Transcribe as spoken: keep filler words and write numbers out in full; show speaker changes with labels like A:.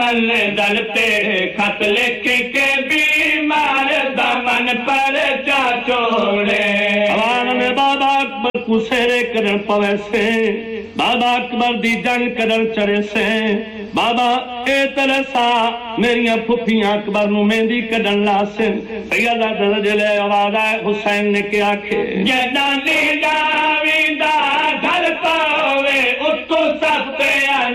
A: मन दलते खत लिख के बीमार दमन पर चा छोड़े
B: आवान में बाबा अकबर कुसेरे करन पवे से बाबा अकबर दी जंग करन चढ़े से बाबा ए तरह सा मेरिया फुफियां अकबर नु मेहंदी कढन ला से सैयदा दरजे ले आवाज आए हुसैन ने क्या आखे
A: जदा ली जावी